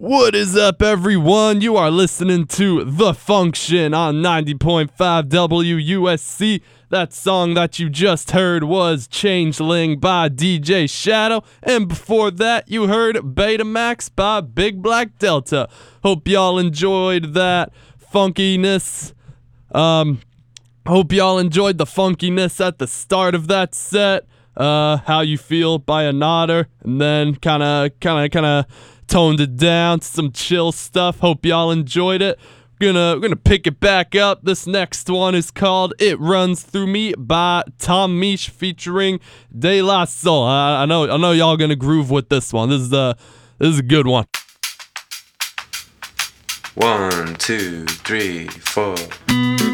What is up, everyone? You are listening to The Function on 90.5 WUSC. That song that you just heard was Changeling by DJ Shadow. And before that, you heard Betamax by Big Black Delta. Hope y'all enjoyed that funkiness. Hope y'all enjoyed the funkiness at the start of that set. How You Feel by Another. And then kind of toned it down to some chill stuff. Hope y'all enjoyed it. We're gonna pick it back up. This next one is called It Runs Through Me by Tom Misch featuring De La Soul. I know y'all gonna groove with this one. This is a good one. 1, 2, 3, 4.